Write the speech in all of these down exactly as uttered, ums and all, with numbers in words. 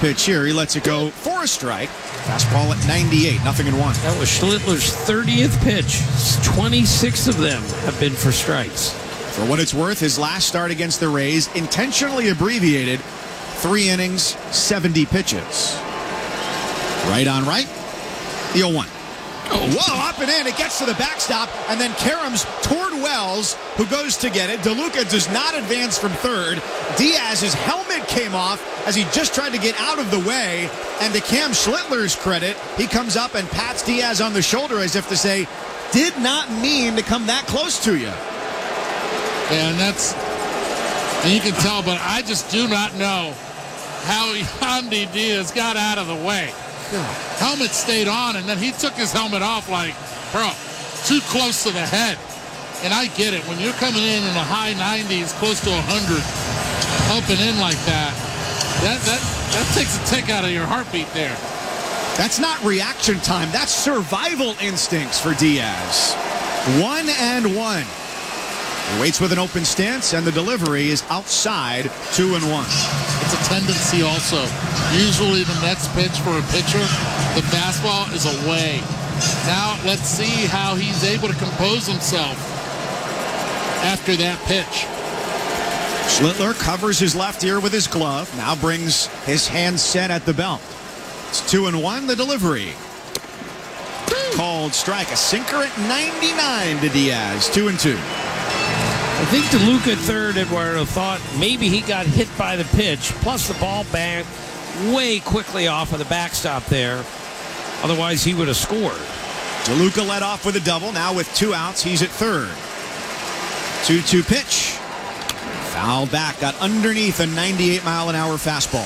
pitch here. He lets it go for a strike. Fastball at ninety-eight, nothing in one. That was Schlittler's thirtieth pitch. twenty-six of them have been for strikes. For what it's worth, his last start against the Rays, intentionally abbreviated, three innings, seventy pitches. Right on right, the oh one. Oh, whoa, up and in. It gets to the backstop, and then Karams toward Wells, who goes to get it. DeLuca does not advance from third. Diaz's helmet came off as he just tried to get out of the way. And to Cam Schlittler's credit, he comes up and pats Diaz on the shoulder as if to say, did not mean to come that close to you. Yeah, and that's, and you can tell, but I just do not know how Yandy Diaz got out of the way. Helmet stayed on, and then he took his helmet off like, bro, too close to the head. And I get it. When you're coming in in the high nineties, close to one hundred, up and in like that, that, that, that takes a tick out of your heartbeat there. That's not reaction time. That's survival instincts for Diaz. One and one. He waits with an open stance, and the delivery is outside, two and one. It's a tendency also. Usually the next pitch for a pitcher, the fastball is away. Now let's see how he's able to compose himself after that pitch. Schlittler covers his left ear with his glove, now brings his hand set at the belt. It's two and one, the delivery. Called strike, a sinker at ninety-nine to Diaz, two and two. I think DeLuca at third, Eduardo, thought maybe he got hit by the pitch, plus the ball back way quickly off of the backstop there. Otherwise, he would have scored. DeLuca led off with a double. Now with two outs, he's at third. two two pitch. Fouled back, got underneath a ninety-eight mile an hour fastball.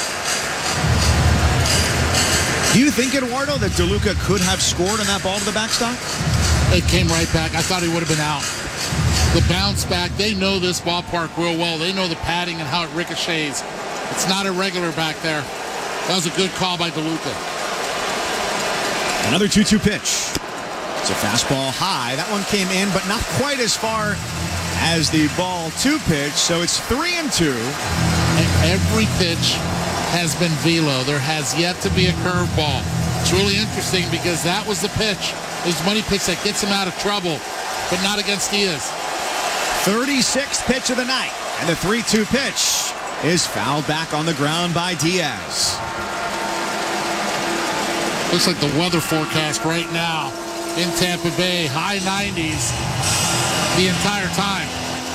Do you think, Eduardo, that DeLuca could have scored on that ball to the backstop? It came right back. I thought he would have been out. The bounce back, they know this ballpark real well. They know the padding and how it ricochets. It's not irregular back there. That was a good call by DeLuca. Another two two pitch. It's a fastball high. That one came in, but not quite as far as the ball two pitch. So it's three and two. And every pitch has been velo. There has yet to be a curveball. It's really interesting because that was the pitch. It was the money pitch that gets him out of trouble, but not against Diaz. thirty-sixth pitch of the night, and the three two pitch is fouled back on the ground by Diaz. Looks like the weather forecast right now in Tampa Bay, high nineties the entire time.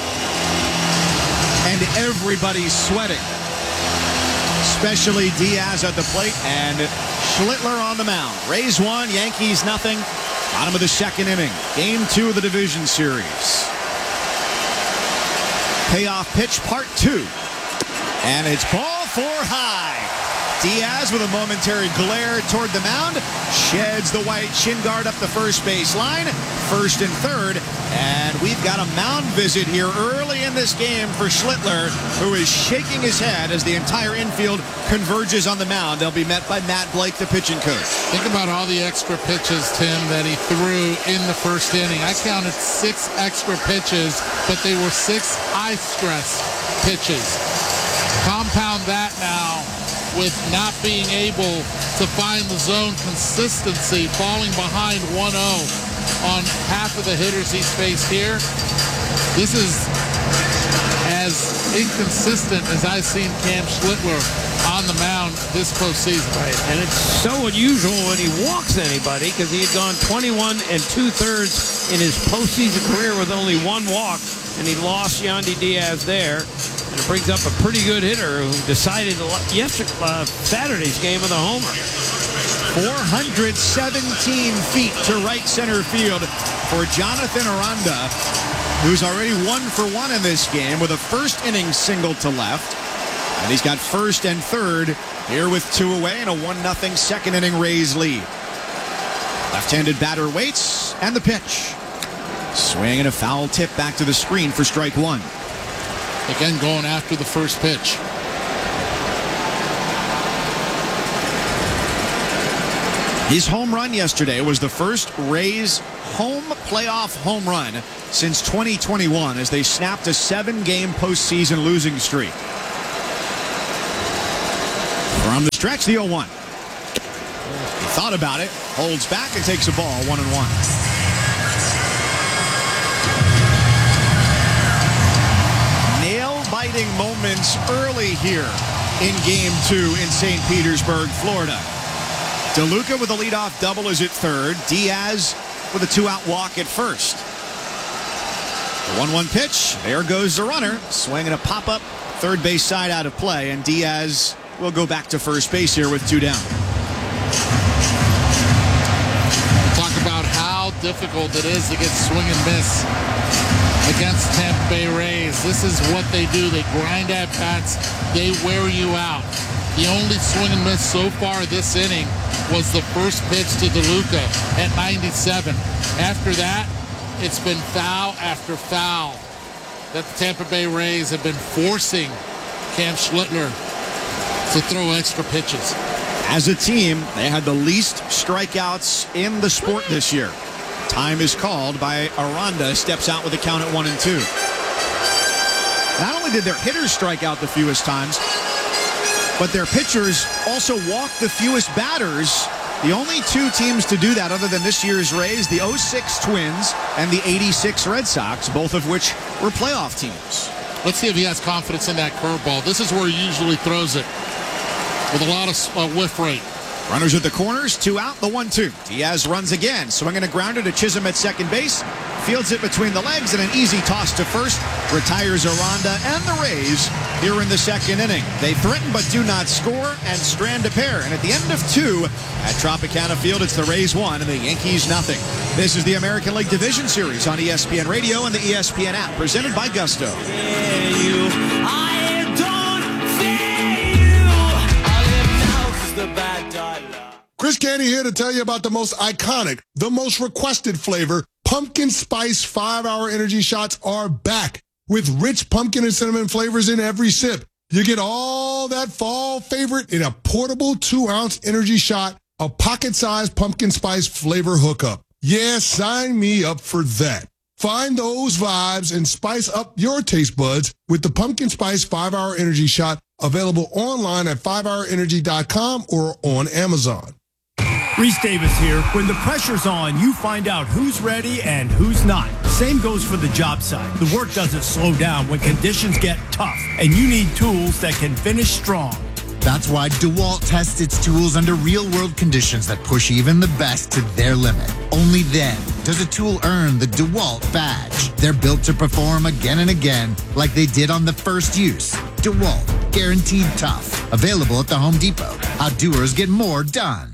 And everybody's sweating, especially Diaz at the plate and Schlittler on the mound. Rays one, Yankees nothing. Bottom of the second inning, game two of the division series. Payoff pitch part two. And it's ball four high. Diaz with a momentary glare toward the mound. Sheds the white shin guard up the first base line. First and third. And we've got a mound visit here early in this game for Schlittler, who is shaking his head as the entire infield converges on the mound. They'll be met by Matt Blake, the pitching coach. Think about all the extra pitches, Tim, that he threw in the first inning. I counted six extra pitches, but they were six high-stress pitches. Compound that now with not being able to find the zone consistency, falling behind one oh on half of the hitters he's faced here. This is as inconsistent as I've seen Cam Schlittler on the mound this postseason. Right, and it's so unusual when he walks anybody because he had gone twenty-one and two-thirds in his postseason career with only one walk, and he lost Yandy Diaz there. And it brings up a pretty good hitter who decided yesterday, uh, Saturday's game with a homer. four hundred seventeen feet to right center field for Jonathan Aranda, who's already one for one in this game with a first inning single to left. And he's got first and third here with two away and a one nothing second inning Rays lead. Left-handed batter waits, and the pitch. Swing and a foul tip back to the screen for strike one. Again, going after the first pitch. His home run yesterday was the first Rays home playoff home run since twenty twenty-one as they snapped a seven-game postseason losing streak. From the stretch, the oh one. He thought about it, holds back, and takes a ball, one and one. Nail-biting moments early here in game two in Saint Petersburg, Florida. DeLuca with a leadoff double is at third. Diaz with a two-out walk at first. The one one pitch. There goes the runner. Swinging a pop-up. Third base side out of play. And Diaz will go back to first base here with two down. Talk about how difficult it is to get swing and miss against Tampa Bay Rays. This is what they do. They grind at bats. They wear you out. The only swing and miss so far this inning was the first pitch to DeLuca at ninety-seven. After that, it's been foul after foul that the Tampa Bay Rays have been forcing Cam Schlittler to throw extra pitches. As a team, they had the least strikeouts in the sport this year. Time is called by Aranda. Steps out with a count at one and two. Not only did their hitters strike out the fewest times, but their pitchers also walked the fewest batters. The only two teams to do that other than this year's Rays, the oh six Twins and the eighty-six Red Sox, both of which were playoff teams. Let's see if he has confidence in that curveball. This is where he usually throws it with a lot of uh, whiff rate. Runners at the corners, two out, the one two. Diaz runs again, swinging a grounder to Chisholm at second base. Fields it between the legs and an easy toss to first. Retires Aranda and the Rays here in the second inning. They threaten but do not score and strand a pair. And at the end of two at Tropicana Field, it's the Rays one and the Yankees nothing. This is the American League Division Series on E S P N Radio and the E S P N app, presented by Gusto. Chris Candy here to tell you about the most iconic, the most requested flavor. Pumpkin Spice five hour Energy Shots are back with rich pumpkin and cinnamon flavors in every sip. You get all that fall favorite in a portable two ounce energy shot, a pocket-sized pumpkin spice flavor hookup. Yeah, sign me up for that. Find those vibes and spice up your taste buds with the Pumpkin Spice five hour Energy Shot, available online at five hour energy dot com or on Amazon. Reese Davis here. When the pressure's on, you find out who's ready and who's not. Same goes for the job site. The work doesn't slow down when conditions get tough, and you need tools that can finish strong. That's why DeWalt tests its tools under real-world conditions that push even the best to their limit. Only then does a tool earn the DeWalt badge. They're built to perform again and again like they did on the first use. DeWalt, guaranteed tough. Available at the Home Depot. How doers get more done.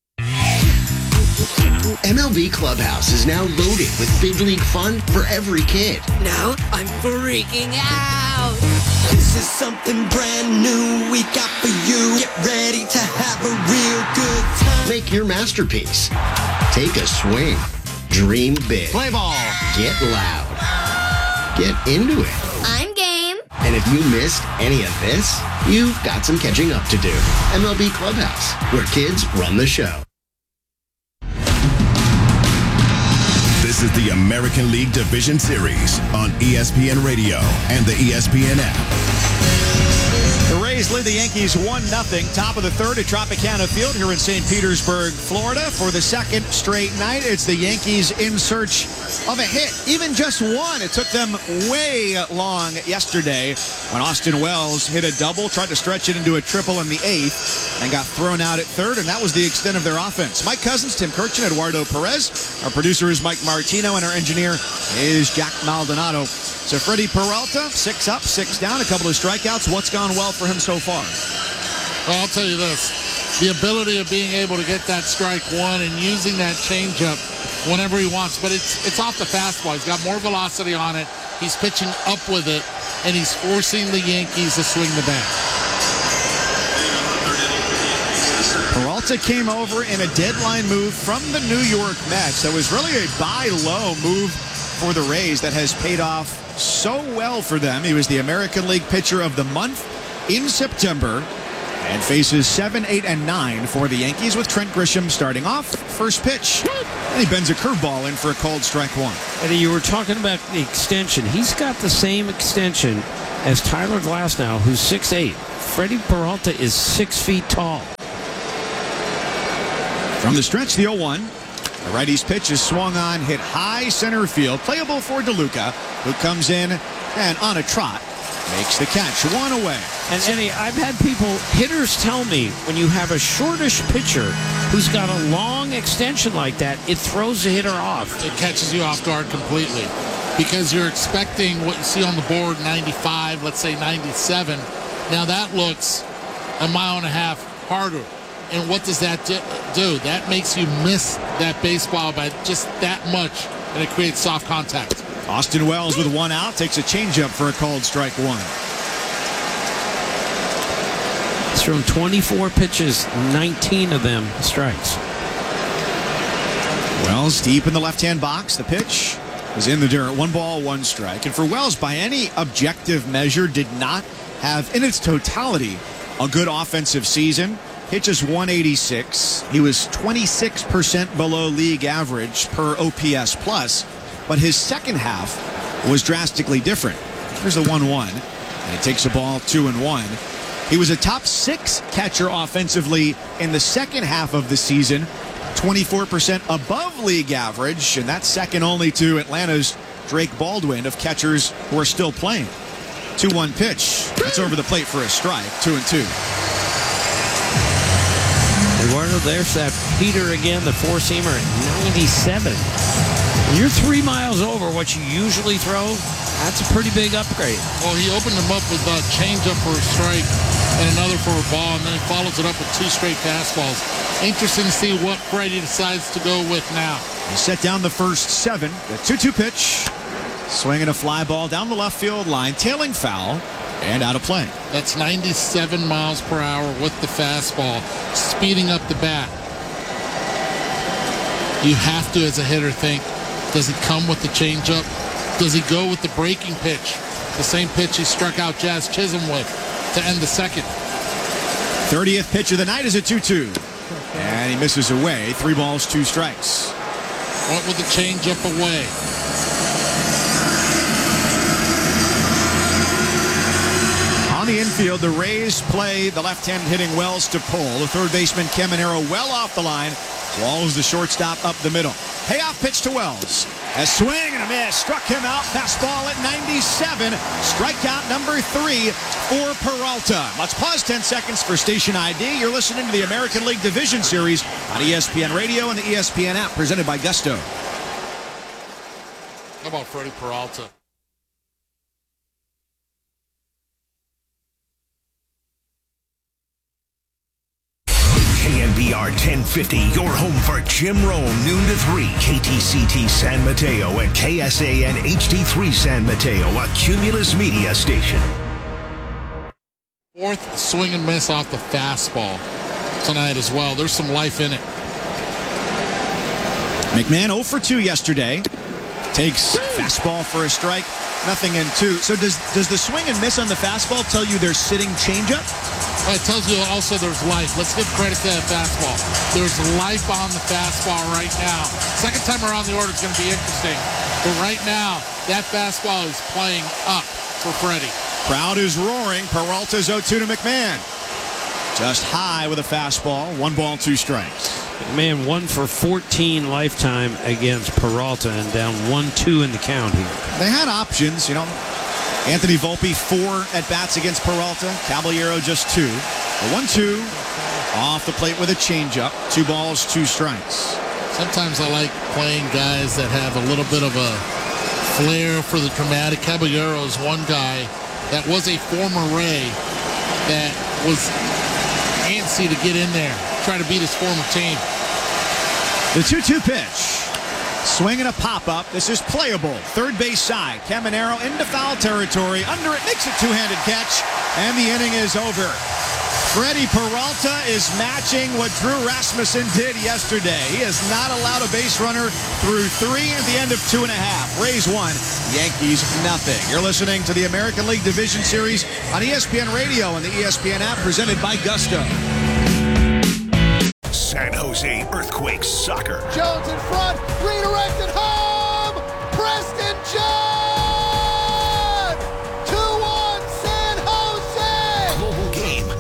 M L B Clubhouse is now loaded with big league fun for every kid. Now I'm freaking out. This is something brand new we got for you. Get ready to have a real good time. Make your masterpiece. Take a swing. Dream big. Play ball. Get loud. Get into it. I'm game. And if you missed any of this, you've got some catching up to do. M L B Clubhouse, where kids run the show. This is the American League Division Series on E S P N Radio and the E S P N app. The Rays lead the Yankees one nothing. Top of the third at Tropicana Field here in Saint Petersburg, Florida. For the second straight night, it's the Yankees in search of a hit. Even just one. It took them way long yesterday when Austin Wells hit a double, tried to stretch it into a triple in the eighth, and got thrown out at third, and that was the extent of their offense. Mike Cousins, Tim Kirchin, Eduardo Perez. Our producer is Mike Martino, and our engineer is Jack Maldonado. So Freddie Peralta, six up, six down, a couple of strikeouts. What's gone well for him so far? Well, I'll tell you this. The ability of being able to get that strike one and using that changeup whenever he wants. But it's it's off the fastball. He's got more velocity on it. He's pitching up with it, and he's forcing the Yankees to swing the bat. Peralta came over in a deadline move from the New York Mets. That was really a buy low move for the Rays that has paid off so well for them. He was the American League Pitcher of the Month in September and faces seven, eight, and nine for the Yankees with Trent Grisham starting off. First pitch. And he bends a curveball in for a cold strike one. Eddie, you were talking about the extension. He's got the same extension as Tyler Glasnow, who's six eight. Freddie Peralta is six feet tall. From the stretch, the oh one. The righty's pitch is swung on, hit high center field. Playable for DeLuca, who comes in and on a trot makes the catch. One away. And Eddie, I've had people, hitters tell me when you have a shortish pitcher who's got a long extension like that, it throws the hitter off. It catches you off guard completely because you're expecting what you see on the board, ninety-five, let's say ninety-seven. Now that looks a mile and a half harder. And what does that do? That makes you miss that baseball by just that much, and it creates soft contact. Austin Wells with one out takes a changeup for a called strike one. He's thrown twenty-four pitches, nineteen of them strikes. Wells deep in the left-hand box. The pitch is in the dirt. One ball, one strike. And for Wells, by any objective measure, did not have, in its totality, a good offensive season. Pitches one eighty-six. He was twenty-six percent below league average per O P S plus, but his second half was drastically different. Here's the one one, and he takes a ball two and one. He was a top six catcher offensively in the second half of the season, twenty-four percent above league average, and that's second only to Atlanta's Drake Baldwin of catchers who are still playing. two one pitch. That's over the plate for a strike. Two and two. Eduardo, there's that Peter again, the four-seamer at ninety-seven. When you're three miles over what you usually throw, that's a pretty big upgrade. Well, he opened them up with a changeup for a strike and another for a ball, and then he follows it up with two straight fastballs. Interesting to see what Freddie decides to go with now. He set down the first seven. The two two pitch. Swinging a fly ball down the left field line, tailing foul, and out of play. That's ninety-seven miles per hour with the fastball, speeding up the bat. You have to, as a hitter, think, does he come with the changeup? Does he go with the breaking pitch? The same pitch he struck out Jazz Chisholm with to end the second. thirtieth pitch of the night is a two two. And he misses away. Three balls, two strikes. Went with the changeup away. On the infield, the Rays play the left-hand hitting Wells to pull. The third baseman, Caminero, well off the line. Walls the shortstop up the middle. Payoff pitch to Wells. A swing and a miss. Struck him out. Fastball at ninety-seven. Strikeout number three for Peralta. Let's pause ten seconds for station I D. You're listening to the American League Division Series on E S P N Radio and the E S P N app, presented by Gusto. How about Freddie Peralta? K N B R ten fifty, your home for Jim Rome, noon to three. K T C T San Mateo and K S A N H D three San Mateo, a Cumulus media station. Fourth swing and miss off the fastball tonight as well. There's some life in it. McMahon oh for two yesterday. Takes fastball for a strike. Nothing in two. So does does the swing and miss on the fastball tell you they're sitting changeup? Well, it tells you also there's life. Let's give credit to that fastball. There's life on the fastball right now. Second time around the order is going to be interesting. But right now, that fastball is playing up for Freddie. Crowd is roaring. Peralta's oh two to McMahon. Just high with a fastball. One ball, two strikes. McMahon one for fourteen lifetime against Peralta and down one two in the count here. They had options, you know. Anthony Volpe, four at-bats against Peralta. Caballero, just two. The one two off the plate with a changeup. Two balls, two strikes. Sometimes I like playing guys that have a little bit of a flair for the dramatic. Caballero is one guy that was a former Ray that was antsy to get in there, try to beat his former team. The two two pitch. Swing and a pop-up. This is playable. Third base side. Caminero into foul territory. Under it, makes a two-handed catch, and the inning is over. Freddie Peralta is matching what Drew Rasmussen did yesterday. He has not allowed a base runner through three at the end of two and a half. Rays one, Yankees nothing. You're listening to the American League Division Series on E S P N Radio and the E S P N app, presented by Gusto. San Jose Earthquakes soccer. Jones in front, redirected home, Preston John! two one San Jose! Global game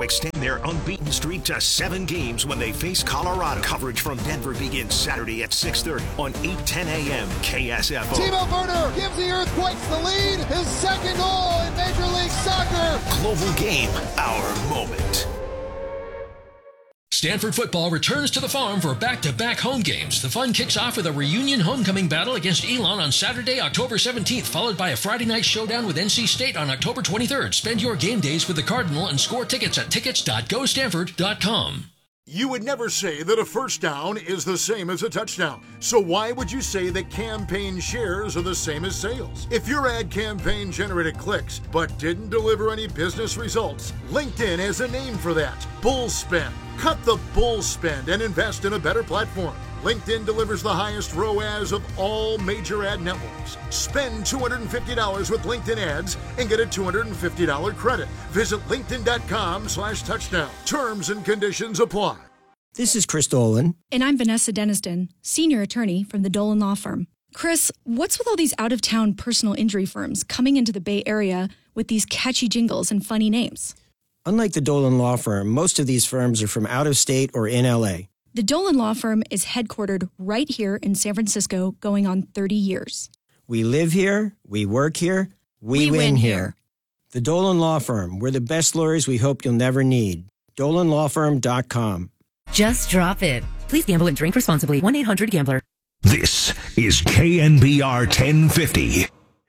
to extend their unbeaten streak to seven games when they face Colorado. Coverage from Denver begins Saturday at six thirty on eight ten a.m. K S F O. Timo Werner gives the Earthquakes the lead. His second goal in Major League Soccer. Global Game, our moment. Stanford football returns to the farm for back-to-back home games. The fun kicks off with a reunion homecoming battle against Elon on Saturday, October seventeenth, followed by a Friday night showdown with N C State on October twenty-third. Spend your game days with the Cardinal and score tickets at tickets dot go stanford dot com. You would never say that a first down is the same as a touchdown. So why would you say that campaign shares are the same as sales? If your ad campaign generated clicks but didn't deliver any business results, LinkedIn has a name for that. Bull spend. Cut the bull spend and invest in a better platform. LinkedIn delivers the highest R O A S of all major ad networks. Spend two hundred fifty dollars with LinkedIn ads and get a two hundred fifty dollars credit. Visit linkedin.com slash touchdown. Terms and conditions apply. This is Chris Dolan. And I'm Vanessa Deniston, senior attorney from the Dolan Law Firm. Chris, what's with all these out-of-town personal injury firms coming into the Bay Area with these catchy jingles and funny names? Unlike the Dolan Law Firm, most of these firms are from out of state or in L A. The Dolan Law Firm is headquartered right here in San Francisco, going on thirty years. We live here, we work here, we, We win, win here. here. The Dolan Law Firm, we're the best lawyers we hope you'll never need. dolan law firm dot com. Just drop it. Please gamble and drink responsibly. one eight hundred gambler. This is K N B R ten fifty.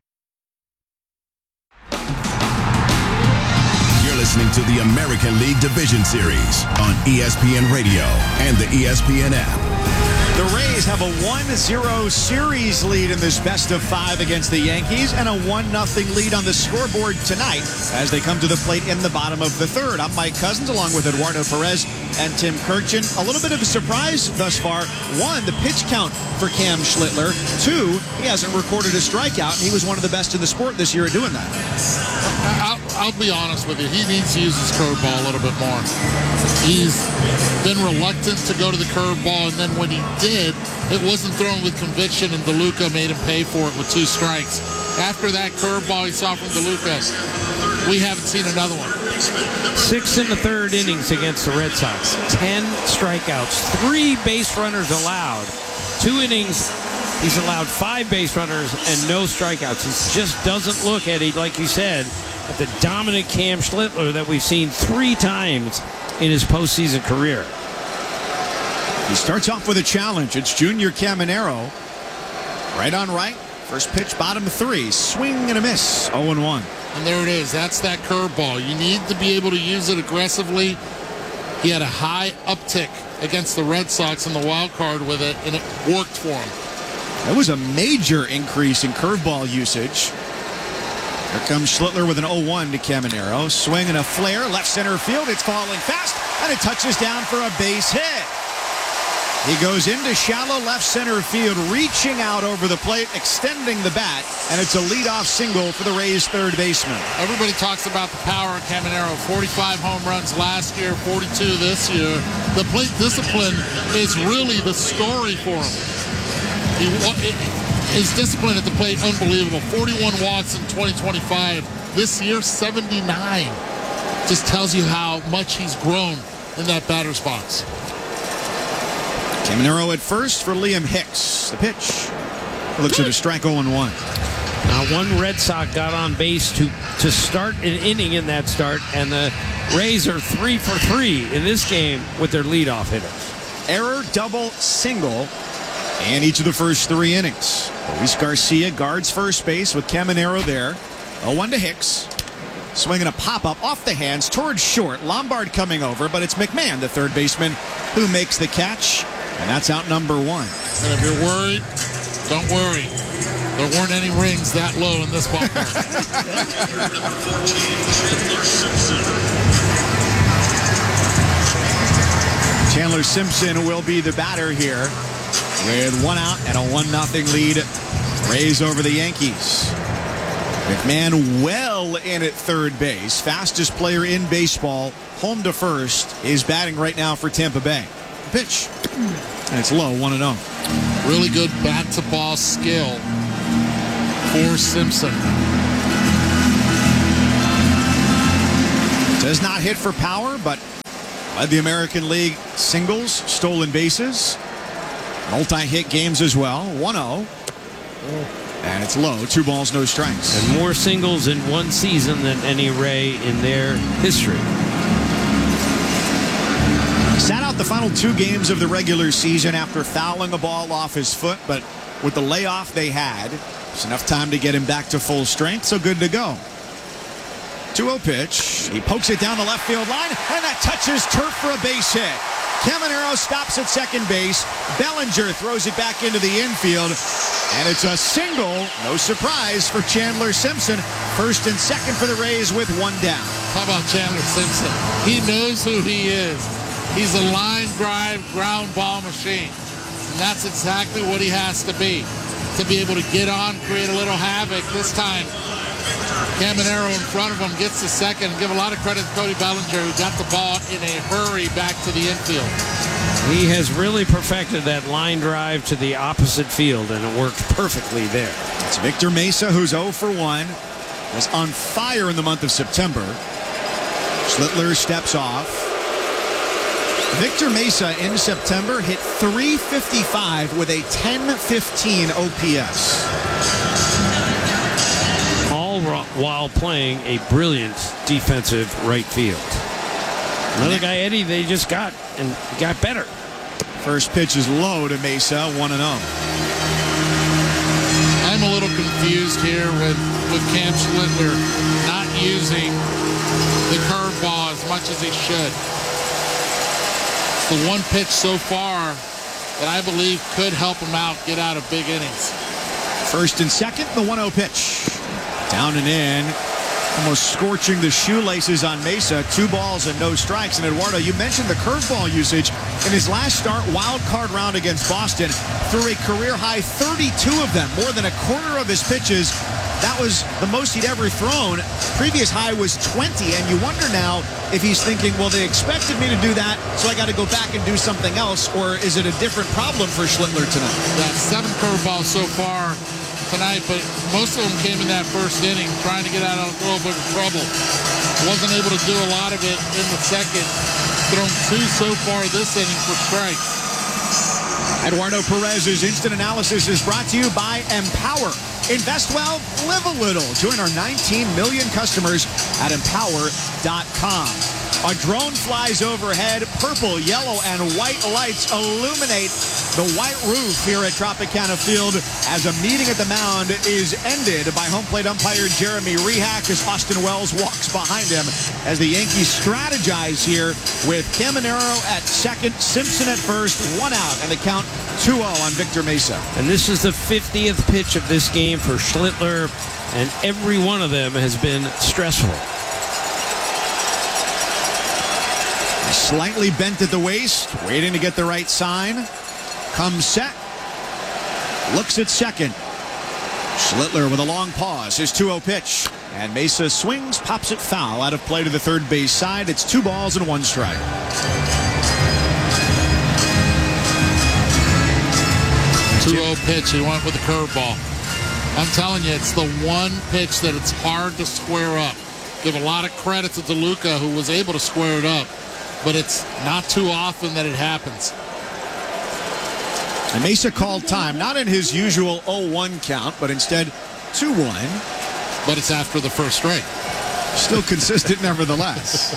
You're listening to the American League Division Series on E S P N Radio and the E S P N app. The Rays have a one zero series lead in this best of five against the Yankees and a one nothing lead on the scoreboard tonight as they come to the plate in the bottom of the third. I'm Mike Cousins along with Eduardo Perez and Tim Kirkjian. A little bit of a surprise thus far. One, the pitch count for Cam Schlittler. Two, he hasn't recorded a strikeout, and he was one of the best in the sport this year at doing that. I'll, I'll be honest with you. He needs to use his curveball a little bit more. He's been reluctant to go to the curveball, and then when he did, it wasn't thrown with conviction, and DeLuca made him pay for it with two strikes. After that curveball he saw from DeLuca, we haven't seen another one. Six in the third innings against the Red Sox. Ten strikeouts. Three base runners allowed. Two innings, he's allowed five base runners and no strikeouts. He just doesn't look, Eddie, like you said, at the dominant Cam Schlittler that we've seen three times in his postseason career. He starts off with a challenge. It's Junior Caminero. Right on right. First pitch, bottom three. Swing and a miss. oh and one. And there it is. That's that curveball. You need to be able to use it aggressively. He had a high uptick against the Red Sox in the wild card with it, and it worked for him. That was a major increase in curveball usage. Here comes Schlittler with an oh one to Caminero. Swing and a flare. Left center field. It's falling fast, and it touches down for a base hit. He goes into shallow left center field, reaching out over the plate, extending the bat, and it's a leadoff single for the Rays' third baseman. Everybody talks about the power of Caminero. forty-five home runs last year, forty-two this year. The plate discipline is really the story for him. He, his discipline at the plate, unbelievable. forty-one walks in twenty twenty-five. This year, seventy-nine. Just tells you how much he's grown in that batter's box. Caminero at first for Liam Hicks. The pitch. Looks at a strike oh and one. Now, one Red Sox got on base to, to start an inning in that start, and the Rays are three for three in this game with their leadoff hitter. Error, double, single, and each of the first three innings. Luis Garcia guards first base with Caminero there. oh one to Hicks. Swinging a pop-up off the hands towards short. Lombard coming over, but it's McMahon, the third baseman, who makes the catch. And that's out number one. And if you're worried, don't worry. There weren't any rings that low in this ballpark. Chandler Simpson will be the batter here with one out and a one nothing lead. Rays over the Yankees. McMahon well in at third base. Fastest player in baseball. Home to first is batting right now for Tampa Bay. Pitch. And it's low, one and oh. Really good bat-to-ball skill for Simpson. Does not hit for power, but led the American League singles, stolen bases, multi-hit games as well. one oh. And it's low. Two balls, no strikes. And more singles in one season than any Ray in their history. Sat out the final two games of the regular season after fouling a ball off his foot, but with the layoff they had, it's enough time to get him back to full strength, so good to go. two oh pitch. He pokes it down the left field line, and that touches turf for a base hit. Caminero stops at second base. Bellinger throws it back into the infield, and it's a single. No surprise for Chandler Simpson. First and second for the Rays with one down. How about Chandler Simpson? He knows who he is. He's a line drive ground ball machine. And that's exactly what he has to be. To be able to get on, create a little havoc. This time, Caminero in front of him gets the second. Give a lot of credit to Cody Bellinger, who got the ball in a hurry back to the infield. He has really perfected that line drive to the opposite field, and it worked perfectly there. It's Victor Mesa, who's oh for one. Was on fire in the month of September. Schlittler steps off. Victor Mesa in September hit three fifty-five with a ten fifteen O P S. All while playing a brilliant defensive right field. Another guy, Eddie, they just got and got better. First pitch is low to Mesa, one and oh. I'm a little confused here with, with Cam Schlittler not using the curveball as much as he should. The one pitch so far that I believe could help him out get out of big innings. First and second, the one oh pitch. Down and in. Almost scorching the shoelaces on Mesa. Two balls and no strikes. And Eduardo, you mentioned the curveball usage. In his last start, wild card round against Boston, threw a career-high thirty-two of them, more than a quarter of his pitches. That was the most he'd ever thrown. Previous high was twenty, and you wonder now if he's thinking, well, they expected me to do that, so I got to go back and do something else, or is it a different problem for Schlittler tonight? Yeah, seven curveballs so far tonight, but most of them came in that first inning, trying to get out of a little bit of trouble. Wasn't able to do a lot of it in the second. Thrown two so far this inning for strikes. Eduardo Perez's instant analysis is brought to you by Empower. Invest well, live a little. Join our nineteen million customers at empower dot com. A drone flies overhead. Purple, yellow, and white lights illuminate the white roof here at Tropicana Field as a meeting at the mound is ended by home plate umpire Jeremy Rehak as Austin Wells walks behind him as the Yankees strategize here with Caminero at second, Simpson at first, one out, and the count two oh on Victor Mesa. And this is the fiftieth pitch of this game for Schlittler, and every one of them has been stressful. Slightly bent at the waist, waiting to get the right sign. Comes set. Looks at second. Schlittler with a long pause. His two oh pitch. And Mesa swings, pops it foul out of play to the third base side. It's two balls and one strike. two oh pitch. He went with the curveball. I'm telling you, it's the one pitch that it's hard to square up. Give a lot of credit to DeLuca, who was able to square it up. But it's not too often that it happens. And Mesa called time, not in his usual oh one count, but instead two one. But it's after the first strike. Still consistent nevertheless.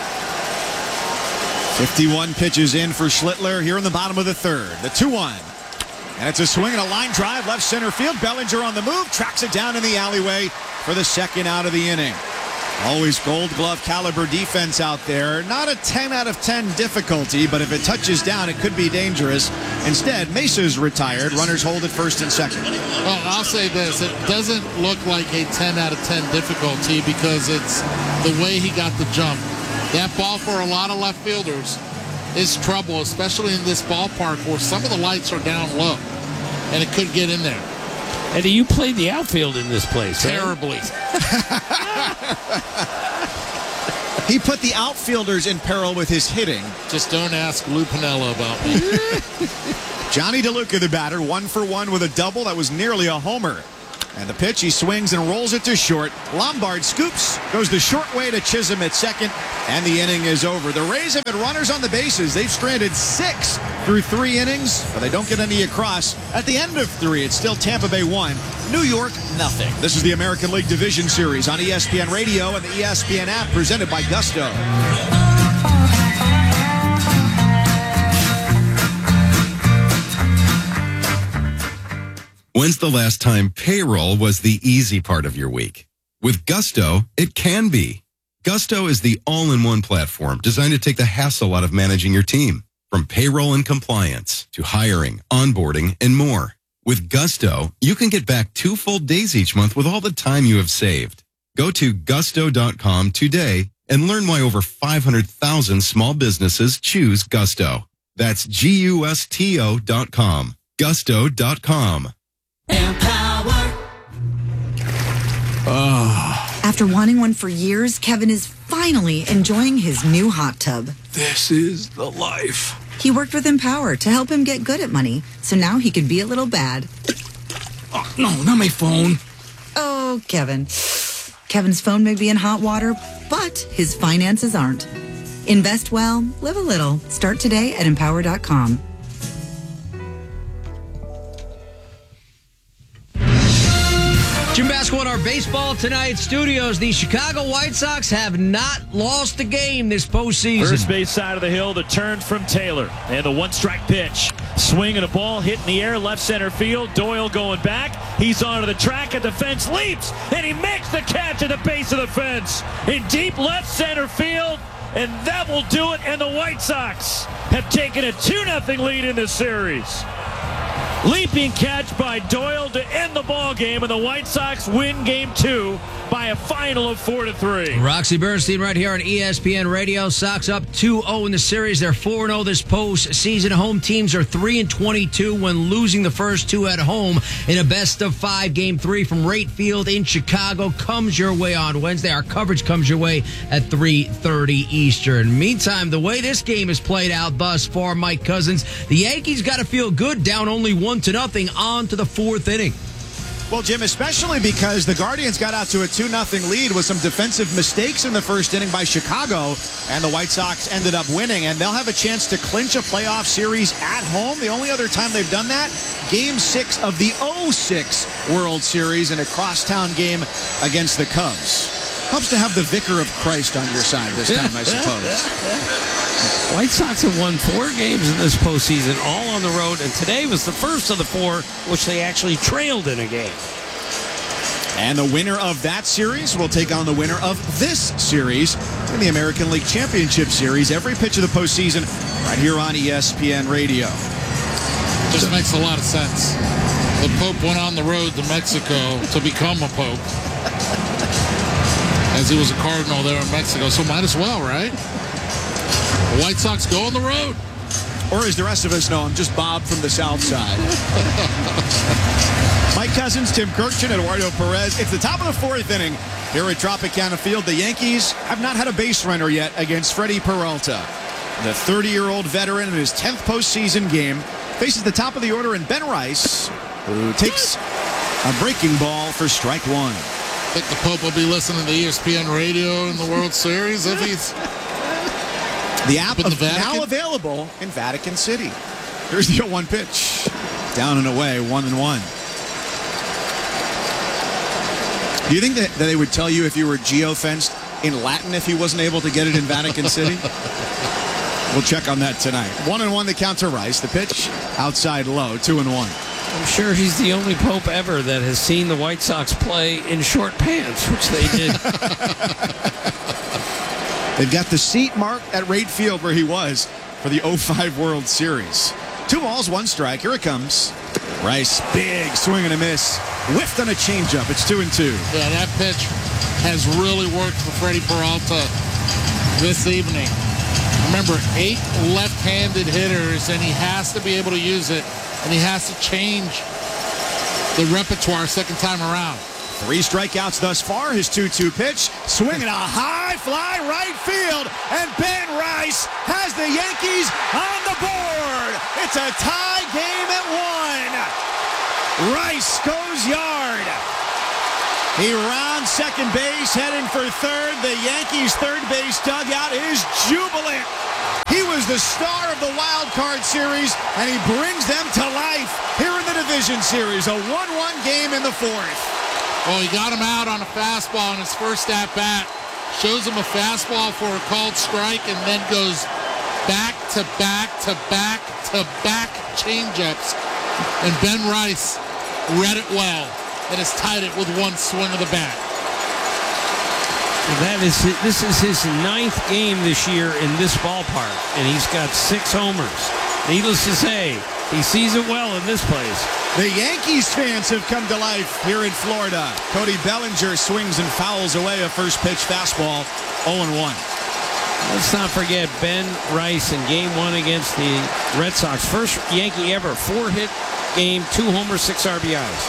fifty-one pitches in for Schlittler here in the bottom of the third. The two one. And it's a swing and a line drive left center field. Bellinger on the move, tracks it down in the alleyway for the second out of the inning. Always gold glove caliber defense out there. Not a ten out of ten difficulty, but if it touches down, it could be dangerous. Instead, Mesa's retired. Runners hold at first and second. Well, I'll say this. It doesn't look like a ten out of ten difficulty because it's the way he got the jump. That ball for a lot of left fielders is trouble, especially in this ballpark where some of the lights are down low, and it could get in there. Eddie, you played the outfield in this place. Terribly. He put the outfielders in peril with his hitting. Just don't ask Lou Piniella about me. Johnny DeLuca, the batter, one for one with a double. That was nearly a homer. And the pitch, he swings and rolls it to short. Lombard scoops, goes the short way to Chisholm at second, and the inning is over. The Rays have had runners on the bases. They've stranded six through three innings, but they don't get any across. At the end of three, it's still Tampa Bay one, New York nothing. This is the American League Division Series on E S P N Radio and the E S P N app, presented by Gusto. When's the last time payroll was the easy part of your week? With Gusto, it can be. Gusto is the all-in-one platform designed to take the hassle out of managing your team. From payroll and compliance to hiring, onboarding, and more. With Gusto, you can get back two full days each month with all the time you have saved. Go to gusto dot com today and learn why over five hundred thousand small businesses choose Gusto. That's G U S T O dot com. gusto dot com. Empower. Oh. After wanting one for years, Kevin is finally enjoying his new hot tub. This is the life. He worked with Empower to help him get good at money, so now he can be a little bad. Oh, no, not my phone. Oh, Kevin. Kevin's phone may be in hot water, but his finances aren't. Invest well, live a little. Start today at empower dot com. Jim Basco in our baseball tonight studios. The Chicago White Sox have not lost a game this postseason. First base side of the hill, the turn from Taylor. And the one-strike pitch. Swing and a ball hit in the air, left center field. Doyle going back. He's onto the track, and the fence leaps. And he makes the catch at the base of the fence. In deep left center field. And that will do it. And the White Sox have taken a two nothing lead in this series. Leaping catch by Doyle to end the ball game, and the White Sox win game two by a final of four to three. Roxy Bernstein right here on E S P N Radio. Sox up two oh in the series. They're four and oh this postseason. Home teams are three and twenty-two when losing the first two at home in a best of five. Game three from Rate Field in Chicago comes your way on Wednesday. Our coverage comes your way at three thirty Eastern. Meantime, the way this game is played out thus far, Mike Cousins, the Yankees got to feel good, down only one to nothing on to the fourth inning. Well, Jim, especially because the Guardians got out to a two nothing lead with some defensive mistakes in the first inning by Chicago, and the White Sox ended up winning, and they'll have a chance to clinch a playoff series at home. The only other time they've done that, Game six of the oh six World Series in a crosstown game against the Cubs. Helps to have the Vicar of Christ on your side this time, I suppose. White Sox have won four games in this postseason, all on the road, and today was the first of the four which they actually trailed in a game. And the winner of that series will take on the winner of this series in the American League Championship Series. Every pitch of the postseason right here on E S P N Radio. Just makes a lot of sense. The Pope went on the road to Mexico to become a Pope, as he was a Cardinal there in Mexico, so might as well, right? The White Sox go on the road. Or as the rest of us know, I'm just Bob from the South Side. Mike Cousins, Tim Kirkchin, Eduardo Perez. It's the top of the fourth inning here at Tropicana Field. The Yankees have not had a base runner yet against Freddie Peralta. The thirty-year-old veteran in his tenth postseason game faces the top of the order in Ben Rice, who takes a breaking ball for strike one. I think the Pope will be listening to E S P N Radio in the World Series if he's... The app is now available in Vatican City. Here's the oh one pitch. Down and away, one and one. Do you think that, that they would tell you if you were geofenced in Latin if he wasn't able to get it in Vatican City? We'll check on that tonight. One and one, the count to Rice. The pitch outside low, two and one. I'm sure he's the only Pope ever that has seen the White Sox play in short pants, which they did. They've got the seat marked at Rate Field where he was for the oh five World Series. Two balls, one strike. Here it comes. Rice, big swing and a miss. Whiffed on a changeup. It's two and two. Yeah, that pitch has really worked for Freddie Peralta this evening. Remember, eight left-handed hitters, and he has to be able to use it, and he has to change the repertoire second time around. Three strikeouts thus far. His two two pitch. Swinging a high fly right field. And Ben Rice has the Yankees on the board. It's a tie game at one. Rice goes yard. He rounds second base, heading for third. The Yankees' third base dugout is jubilant. He was the star of the wild card series, and he brings them to life here in the division series. A one one game in the fourth. Well, he got him out on a fastball in his first at-bat. Shows him a fastball for a called strike, and then goes back to back to back to back changeups. And Ben Rice read it well and has tied it with one swing of the bat. That is, this is his ninth game this year in this ballpark, and he's got six homers. Needless to say, he sees it well in this place. The Yankees fans have come to life here in Florida. Cody Bellinger swings and fouls away a first pitch fastball, oh and one. Let's not forget Ben Rice in game one against the Red Sox. First Yankee ever, four-hit game, two homers, six R B Is.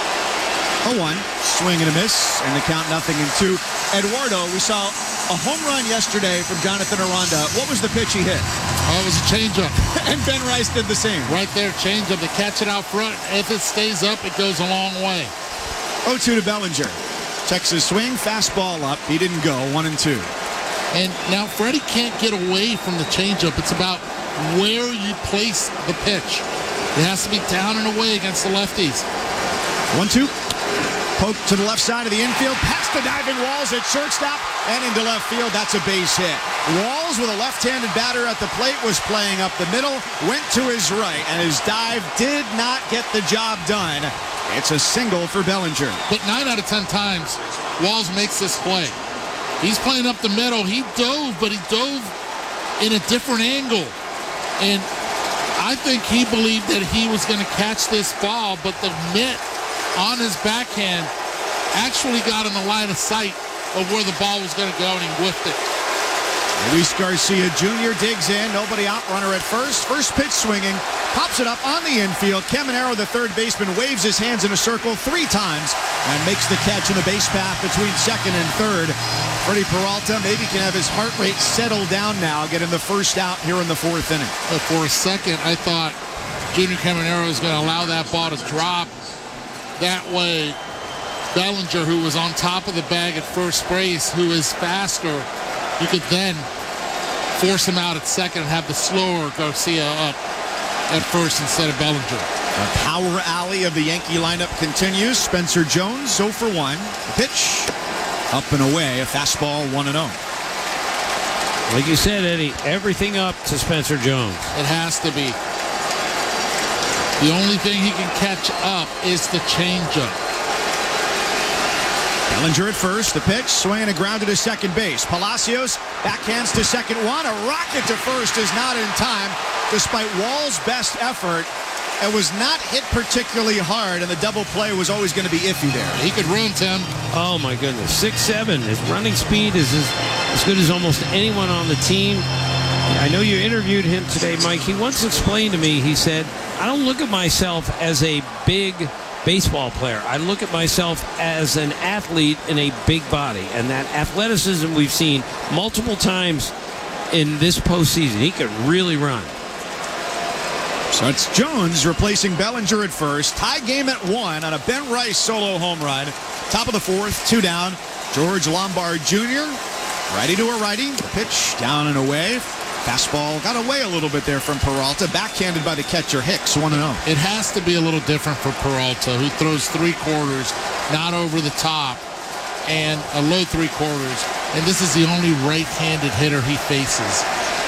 oh one, swing and a miss, and the count nothing in two. Eduardo, we saw a home run yesterday from Jonathan Aranda. What was the pitch he hit? Oh, it was a changeup. And Ben Rice did the same. Right there, changeup. They catch it out front. If it stays up, it goes a long way. oh two to Bellinger. Texas swing, fastball up. He didn't go, one and two. And now Freddie can't get away from the changeup. It's about where you place the pitch. It has to be down and away against the lefties. one two. Poke to the left side of the infield, past the diving Walls at shortstop, and into left field. That's a base hit. Walls, with a left-handed batter at the plate, was playing up the middle, went to his right, and his dive did not get the job done. It's a single for Bellinger. But nine out of ten times, Walls makes this play. He's playing up the middle. He dove, but he dove in a different angle. And I think he believed that he was going to catch this ball, but the mitt on his backhand actually got in the line of sight of where the ball was going to go, and he whiffed it. Luis Garcia Junior digs in. Nobody out, runner at first. First pitch swinging. Pops it up on the infield. Caminero, the third baseman, waves his hands in a circle three times and makes the catch in the base path between second and third. Freddie Peralta maybe can have his heart rate settle down now, getting the first out here in the fourth inning. But for a second, I thought Junior Caminero was going to allow that ball to drop. That way, Bellinger, who was on top of the bag at first base, who is faster, you could then force him out at second and have the slower Garcia up at first instead of Bellinger. The power alley of the Yankee lineup continues. Spencer Jones, oh for one. The pitch, up and away, a fastball, one and oh. Like you said, Eddie, everything up to Spencer Jones. It has to be. The only thing he can catch up is the changeup. Bellinger at first, the pitch, swinging a ground to second base. Palacios backhands to second one. A rocket to first is not in time, despite Wall's best effort. It was not hit particularly hard, and the double play was always going to be iffy there. He could run, Tim. Oh, my goodness. six seven. His running speed is as, as good as almost anyone on the team. I know you interviewed him today, Mike. He once explained to me, he said, I don't look at myself as a big baseball player. I look at myself as an athlete in a big body. And that athleticism we've seen multiple times in this postseason. He could really run. So it's Jones replacing Bellinger at first. Tie game at one on a Ben Rice solo home run. Top of the fourth, two down. George Lombard Junior righty to a righty. Pitch down and away. Fastball got away a little bit there from Peralta. Backhanded by the catcher Hicks, one and oh. It has to be a little different for Peralta, who throws three quarters, not over the top, and a low three quarters. And this is the only right-handed hitter he faces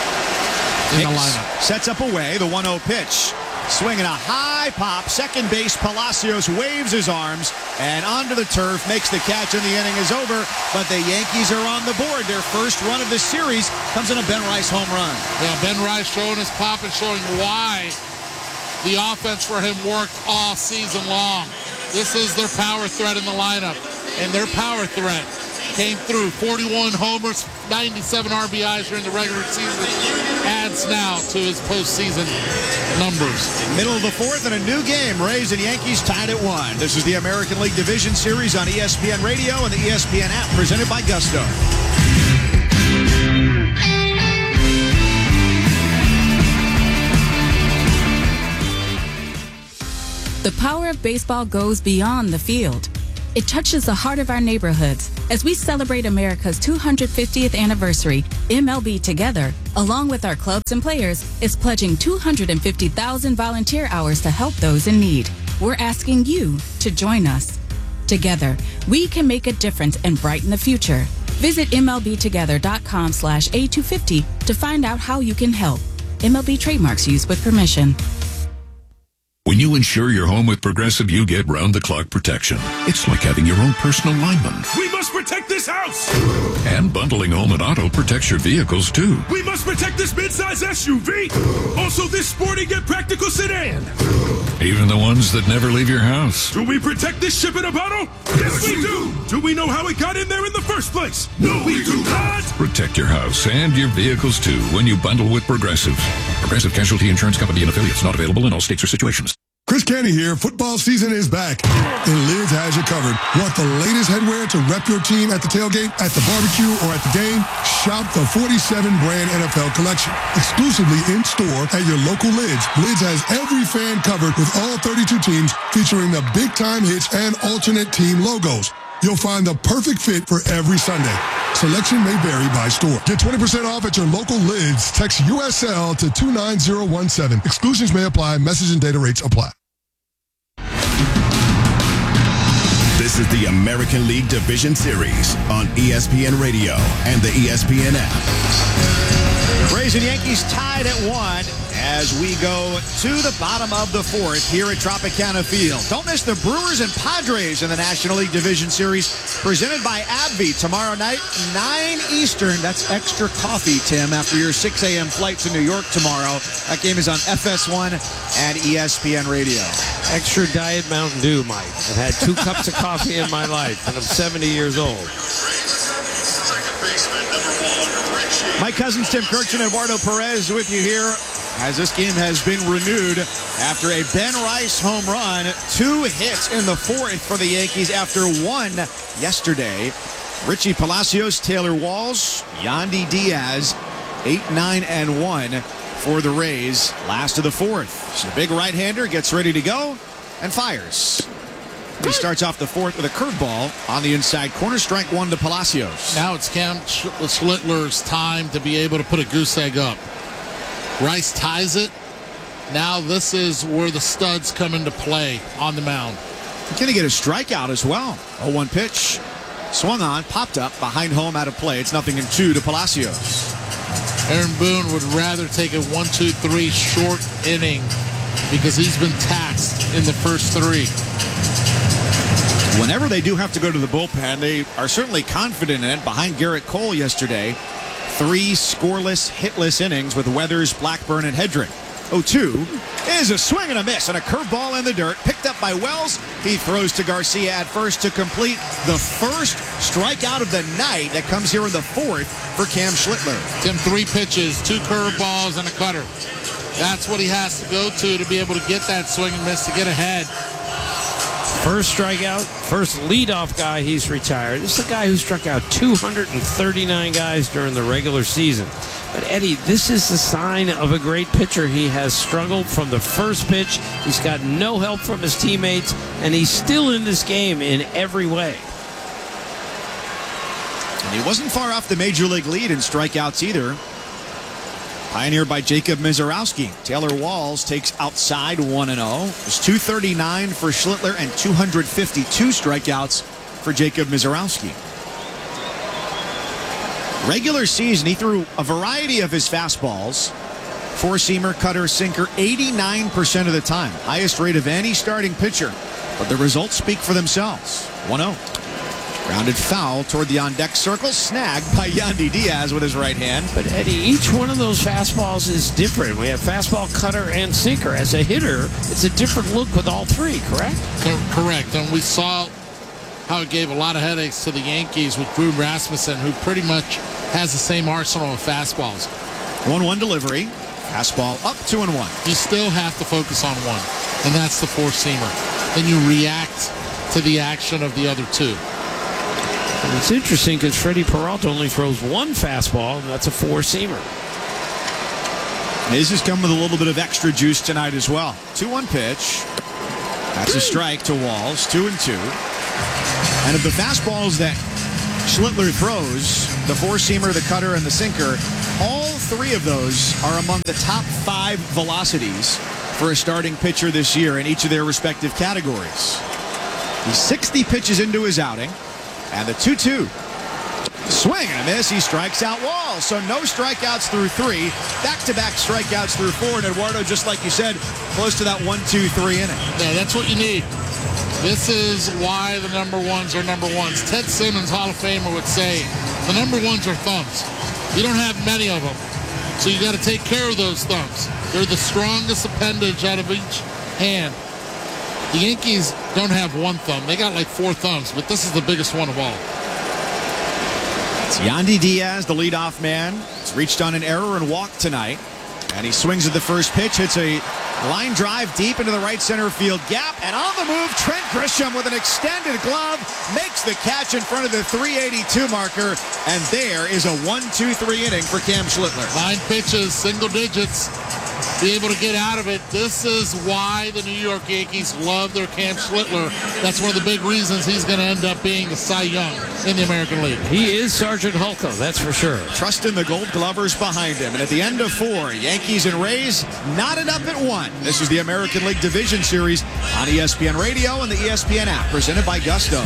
in the lineup. Sets up away, the one oh pitch. Swinging a high pop. Second base, Palacios waves his arms and onto the turf, makes the catch, and the inning is over. But the Yankees are on the board. Their first run of the series comes in a Ben Rice home run. Yeah, Ben Rice showing his pop and showing why the offense for him worked all season long. This is their power threat in the lineup, and their power threat came through. forty-one homers, ninety-seven R B Is during the regular season. Adds now to his postseason numbers. Middle of the fourth and a new game. Rays and Yankees tied at one. This is the American League Division Series on E S P N Radio and the E S P N app, presented by Gusto. The power of baseball goes beyond the field. It touches the heart of our neighborhoods. As we celebrate America's two hundred fiftieth anniversary, M L B Together, along with our clubs and players, is pledging two hundred fifty thousand volunteer hours to help those in need. We're asking you to join us. Together, we can make a difference and brighten the future. Visit M L B together dot com slash A two fifty to find out how you can help. M L B trademarks used with permission. When you insure your home with Progressive, you get round-the-clock protection. It's like having your own personal lineman. We must protect this house! And bundling home and auto protects your vehicles, too. We must protect this midsize S U V! Also this sporty yet practical sedan! Even the ones that never leave your house. Do we protect this ship in a bottle? Yes, we do! Do we know how it got in there in the first place? No, we do not! Protect your house and your vehicles, too, when you bundle with Progressive. Progressive Casualty Insurance Company and affiliates, not available in all states or situations. Chris Canty here. Football season is back, and Lids has you covered. Want the latest headwear to rep your team at the tailgate, at the barbecue, or at the game? Shop the forty-seven brand N F L collection, exclusively in store at your local Lids. Lids has every fan covered with all thirty-two teams, featuring the big-time hits and alternate team logos. You'll find the perfect fit for every Sunday. Selection may vary by store. Get twenty percent off at your local Lids. Text U S L to two nine zero one seven. Exclusions may apply. Message and data rates apply. This is the American League Division Series on E S P N Radio and the E S P N app. Rays and Yankees tied at one as we go to the bottom of the fourth here at Tropicana Field. Don't miss the Brewers and Padres in the National League Division Series presented by AbbVie tomorrow night, nine Eastern. That's extra coffee, Tim, after your six a.m. flight to New York tomorrow. That game is on F S one and E S P N Radio. Extra Diet Mountain Dew, Mike. I've had two cups of coffee in my life, and I'm seventy years old. Mike Cousins, Tim Kirchin, Eduardo Perez with you here as this game has been renewed after a Ben Rice home run. Two hits in the fourth for the Yankees after one yesterday. Richie Palacios, Taylor Walls, Yandy Diaz, eight, nine, and one for the Rays. Last of the fourth. So the big right-hander gets ready to go and fires. He starts off the fourth with a curveball on the inside corner. Strike one to Palacios. Now it's Cam Schlittler's time to be able to put a goose egg up. Rice ties it. Now this is where the studs come into play on the mound. He's going to get a strikeout as well. oh one pitch. Swung on, popped up, behind home, out of play. It's nothing in two to Palacios. Aaron Boone would rather take a one two three short inning because he's been taxed in the first three. Whenever they do have to go to the bullpen, they are certainly confident in it. Behind Garrett Cole yesterday, three scoreless, hitless innings with Weathers, Blackburn, and Hedrick. oh two is a swing and a miss and a curveball in the dirt. Picked up by Wells. He throws to Garcia at first to complete the first strikeout of the night that comes here in the fourth for Cam Schlittler. Tim, three pitches, two curveballs, and a cutter. That's what he has to go to to be able to get that swing and miss to get ahead. First strikeout, first leadoff guy he's retired. This is a guy who struck out two hundred thirty-nine guys during the regular season. But, Eddie, this is the sign of a great pitcher. He has struggled from the first pitch. He's got no help from his teammates, and he's still in this game in every way. And he wasn't far off the major league lead in strikeouts either. Pioneered by Jacob Mizorowski. Taylor Walls takes outside one and oh. It's two thirty-nine for Schlittler and two hundred fifty-two strikeouts for Jacob Mizorowski. Regular season, he threw a variety of his fastballs. Four-seamer, cutter, sinker, eighty-nine percent of the time. Highest rate of any starting pitcher. But the results speak for themselves. one oh. Grounded foul toward the on-deck circle. Snagged by Yandy Diaz with his right hand. But, Eddie, each one of those fastballs is different. We have fastball, cutter, and sinker. As a hitter, it's a different look with all three, correct? Correct. And we saw how it gave a lot of headaches to the Yankees with Drew Rasmussen, who pretty much has the same arsenal of fastballs. one one delivery. Fastball up two and one. You still have to focus on one, and that's the four-seamer. Then you react to the action of the other two. And it's interesting because Freddie Peralta only throws one fastball, and that's a four-seamer. His has come with a little bit of extra juice tonight as well. two one pitch. That's a strike to Walls. Two and two. And of the fastballs that Schlittler throws, the four-seamer, the cutter, and the sinker, all three of those are among the top five velocities for a starting pitcher this year in each of their respective categories. He's sixty pitches into his outing, and the two two. Swing and a miss. He strikes out Wall. So no strikeouts through three. Back-to-back strikeouts through four. And Eduardo, just like you said, close to that one, two, three inning. Yeah, that's what you need. This is why the number ones are number ones. Ted Simmons, Hall of Famer, would say the number ones are thumbs. You don't have many of them. So you got to take care of those thumbs. They're the strongest appendage out of each hand. The Yankees don't have one thumb. They got like four thumbs, but this is the biggest one of all. It's Yandy Diaz, the leadoff man. He's reached on an error and walked tonight. And he swings at the first pitch, hits a line drive deep into the right center field gap. And on the move, Trent Grisham with an extended glove makes the catch in front of the three eighty-two marker. And there is a one two three inning for Cam Schlittler. Nine pitches, single digits. Be able to get out of it. This is why the New York Yankees love their Cam Schlittler. That's one of the big reasons he's going to end up being the Cy Young in the American League. He is Sergeant Hulko, that's for sure. Trust in the Gold Glovers behind him. And at the end of four, Yankees and Rays knotted up at one. This is the American League Division Series on E S P N Radio and the E S P N app, presented by Gusto.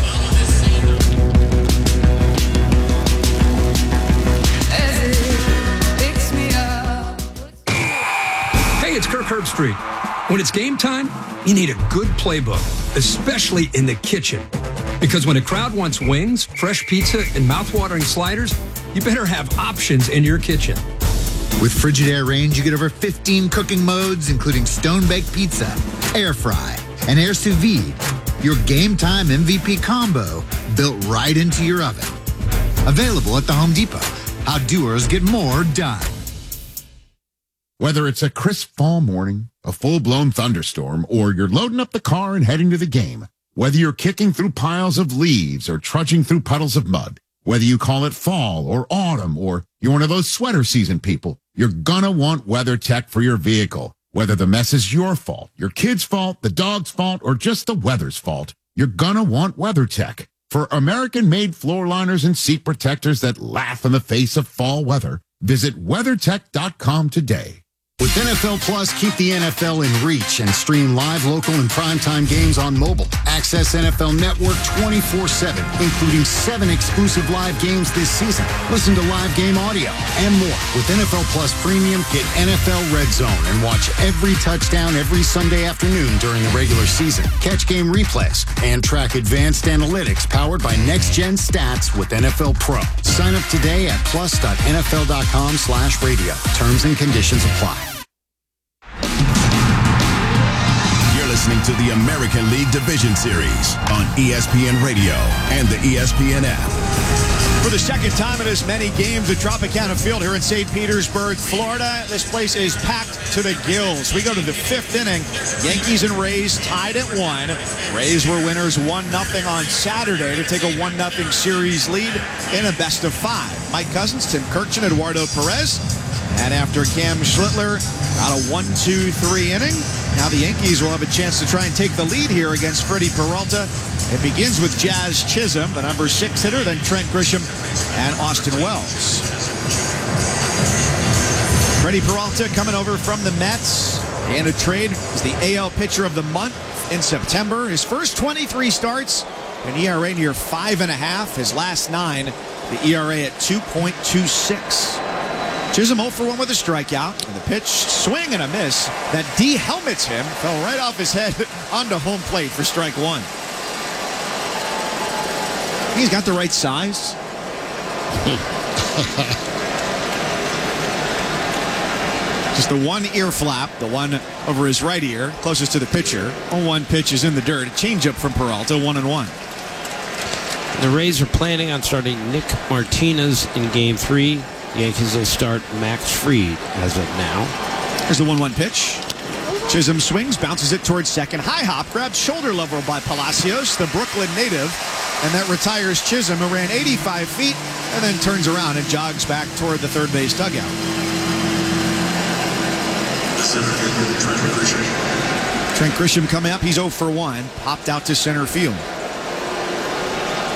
It's Kirk Herbstreit. When it's game time, you need a good playbook, especially in the kitchen. Because when a crowd wants wings, fresh pizza, and mouthwatering sliders, you better have options in your kitchen. With Frigidaire range, you get over fifteen cooking modes, including stone-baked pizza, air fry, and air sous vide. Your game time M V P combo built right into your oven. Available at the Home Depot. How doers get more done. Whether it's a crisp fall morning, a full-blown thunderstorm, or you're loading up the car and heading to the game, whether you're kicking through piles of leaves or trudging through puddles of mud, whether you call it fall or autumn, or you're one of those sweater season people, you're gonna want WeatherTech for your vehicle. Whether the mess is your fault, your kid's fault, the dog's fault, or just the weather's fault, you're gonna want WeatherTech. For American-made floor liners and seat protectors that laugh in the face of fall weather, visit WeatherTech dot com today. With N F L Plus, keep the N F L in reach and stream live, local, and primetime games on mobile. Access N F L Network twenty-four seven, including seven exclusive live games this season. Listen to live game audio and more. With N F L Plus Premium, get N F L Red Zone and watch every touchdown every Sunday afternoon during the regular season. Catch game replays and track advanced analytics powered by next-gen stats with N F L Pro. Sign up today at plus dot N F L dot com slash radio. Terms and conditions apply. Listening to the American League Division Series on E S P N Radio and the E S P N app. For the second time in as many games at Tropicana Field here in Saint Petersburg, Florida, this place is packed to the gills. We go to the fifth inning. Yankees and Rays tied at one. Rays were winners one nothing on Saturday to take a one nothing series lead in a best of five. Mike Cousins, Tim Kirchin, Eduardo Perez. And after Cam Schlittler got a one two three inning, now the Yankees will have a chance to try and take the lead here against Freddie Peralta. It begins with Jazz Chisholm, the number six hitter, then Trent Grisham and Austin Wells. Freddie Peralta coming over from the Mets. And a trade is the A L Pitcher of the Month in September. His first twenty-three starts, an E R A near five and a half. His last nine, the E R A at two point two six. Chisholm oh for one with a strikeout, and the pitch, swing and a miss. That de-helmets him, fell right off his head onto home plate for strike one. He's got the right size. Just the one ear flap, the one over his right ear, closest to the pitcher. oh one pitch is in the dirt. A changeup from Peralta, one and one. The Rays are planning on starting Nick Martinez in game three. The Yankees will start Max Fried as of now. Here's the one one pitch. Chisholm swings, bounces it towards second. High hop, grabbed shoulder level by Palacios, the Brooklyn native. And that retires Chisholm, who ran eighty-five feet and then turns around and jogs back toward the third base dugout. Trent Grisham coming up. He's oh for one. Popped out to center field.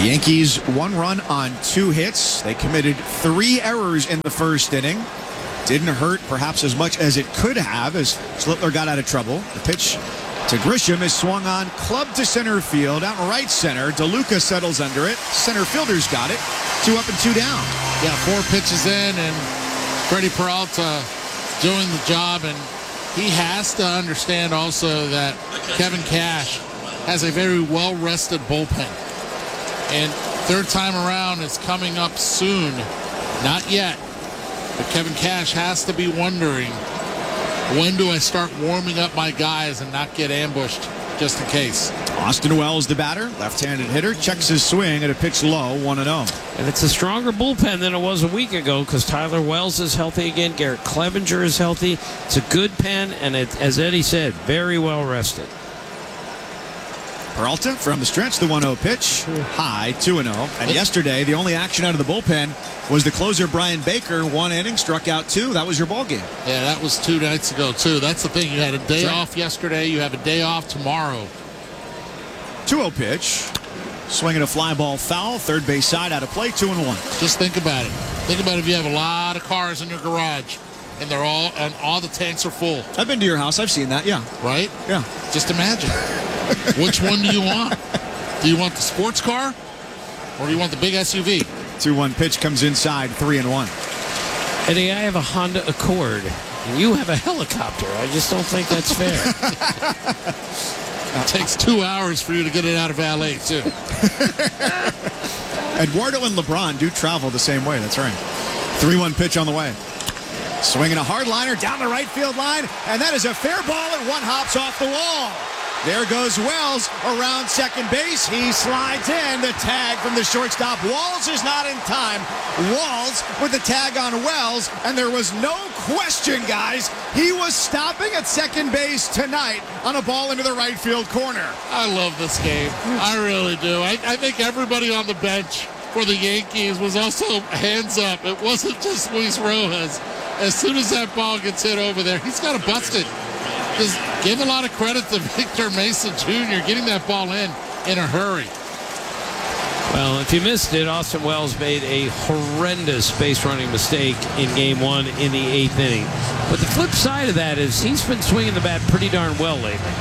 The Yankees one run on two hits. They committed three errors in the first inning. Didn't hurt perhaps as much as it could have as Slittler got out of trouble. The pitch to Grisham is swung on, club to center field, out in right center. DeLuca settles under it. Center fielder's got it. Two up and two down. Yeah, four pitches in, and Freddie Peralta doing the job, and he has to understand also that Kevin Cash has a very well-rested bullpen. And third time around is coming up soon. Not yet. But Kevin Cash has to be wondering, when do I start warming up my guys and not get ambushed just in case? Austin Wells, the batter, left-handed hitter, checks his swing at a pitch low, one and oh. And it's a stronger bullpen than it was a week ago because Tyler Wells is healthy again. Garrett Clevenger is healthy. It's a good pen, and it, as Eddie said, very well rested. Peralta from the stretch, the one oh pitch, high, two and oh. And yesterday, the only action out of the bullpen was the closer, Brian Baker. One inning, struck out two. That was your ball game. Yeah, that was two nights ago, too. That's the thing. You had a day right. off yesterday. You have a day off tomorrow. two oh pitch. Swinging a fly ball foul. Third base side out of play, two and one. Just think about it. Think about if you have a lot of cars in your garage and they're all and all the tanks are full. I've been to your house. I've seen that, yeah. Right? Yeah. Just imagine. Which one do you want? Do you want the sports car or do you want the big S U V? two one pitch comes inside, three and one. Eddie, I have a Honda Accord, and you have a helicopter. I just don't think that's fair. It takes two hours for you to get it out of L A, too. Eduardo and LeBron do travel the same way. That's right. three one pitch on the way. Swinging a hard liner down the right field line, and that is a fair ball, and one hops off the wall. There goes Wells around second base. He slides in. The tag from the shortstop. Walls is not in time. Walls with the tag on Wells, and there was no question, guys. He was stopping at second base tonight on a ball into the right field corner. I love this game. I really do. I, I think everybody on the bench for the Yankees was also hands up. It wasn't just Luis Rojas. As soon as that ball gets hit over there, he's got to bust it. Just give a lot of credit to Victor Mesa Junior getting that ball in in a hurry. Well, if you missed it, Austin Wells made a horrendous base running mistake in game one in the eighth inning. But the flip side of that is he's been swinging the bat pretty darn well lately.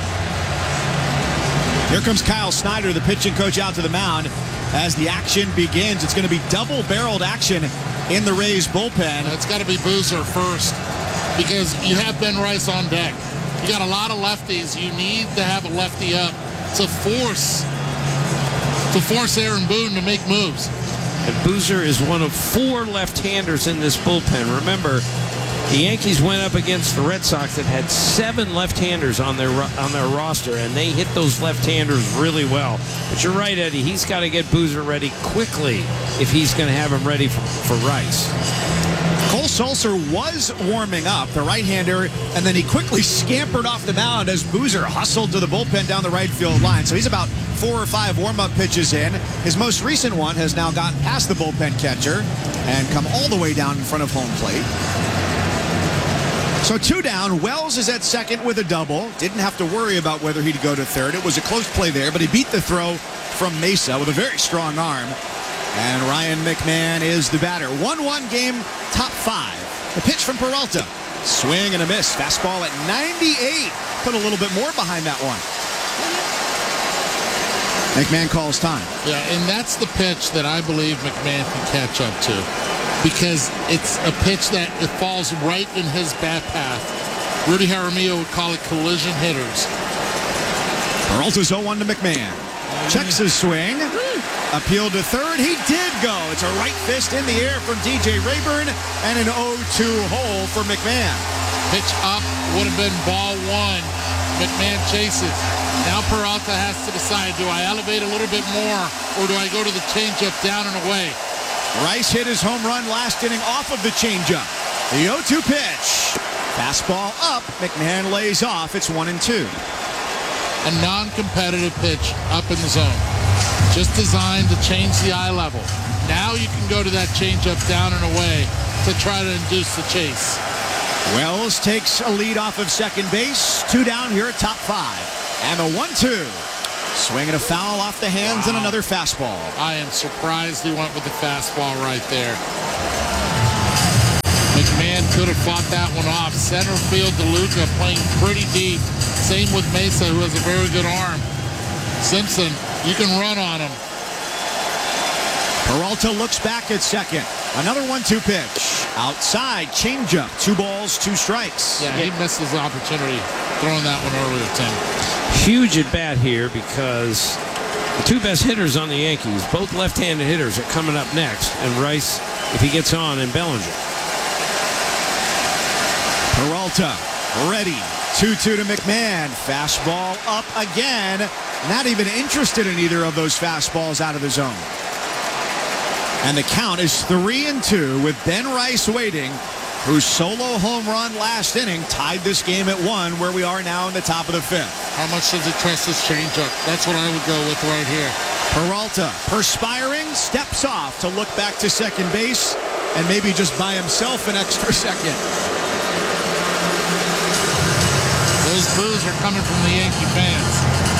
Here comes Kyle Snyder, the pitching coach, out to the mound as the action begins. It's going to be double-barreled action in the Rays bullpen. It's got to be Boozer first because you have Ben Rice on deck. You got a lot of lefties. You need to have a lefty up to force to force Aaron Boone to make moves. And Boozer is one of four left-handers in this bullpen. Remember, the Yankees went up against the Red Sox that had seven left-handers on their on their roster, and they hit those left-handers really well. But you're right, Eddie. He's got to get Boozer ready quickly if he's going to have him ready for, for Rice. Cole Sulser was warming up, the right-hander, and then he quickly scampered off the mound as Boozer hustled to the bullpen down the right field line. So he's about four or five warm-up pitches in. His most recent one has now gotten past the bullpen catcher and come all the way down in front of home plate. So two down. Wells is at second with a double. Didn't have to worry about whether he'd go to third. It was a close play there, but he beat the throw from Mesa with a very strong arm. And Ryan McMahon is the batter. one one game, top five. The pitch from Peralta. Swing and a miss. Fastball at ninety-eight. Put a little bit more behind that one. McMahon calls time. Yeah, and that's the pitch that I believe McMahon can catch up to. Because it's a pitch that it falls right in his bat path. Rudy Jaramillo would call it collision hitters. Peralta's oh one to McMahon. Checks his swing. Appeal to third. He did go. It's a right fist in the air from D J Rayburn and an oh two hole for McMahon. Pitch up would have been ball one. McMahon chases. Now Peralta has to decide, do I elevate a little bit more or do I go to the changeup down and away? Rice hit his home run last inning off of the changeup. The oh two pitch. Fastball up. McMahon lays off. It's one and two. A non-competitive pitch up in the zone. Just designed to change the eye level. Now you can go to that changeup down and away to try to induce the chase. Wells takes a lead off of second base. Two down here at top five. And the one two. Swing and a foul off the hands wow. and another fastball. I am surprised he went with the fastball right there. McMahon could have fought that one off. Center field, DeLuca playing pretty deep. Same with Mesa, who has a very good arm. Simpson, you can run on him. Peralta looks back at second. Another one two pitch. Outside, changeup. Two balls, two strikes. Yeah, he missed his opportunity throwing that one earlier, Tim. Huge at bat here because the two best hitters on the Yankees, both left-handed hitters, are coming up next. And Rice, if he gets on, and Bellinger. Peralta ready. two two to McMahon. Fastball up again. Not even interested in either of those fastballs out of the zone. And the count is three and two with Ben Rice waiting, whose solo home run last inning tied this game at one, where we are now in the top of the fifth. How much does he trust his changeup? That's what I would go with right here. Peralta, perspiring, steps off to look back to second base and maybe just buy himself an extra second. Those boos are coming from the Yankee fans.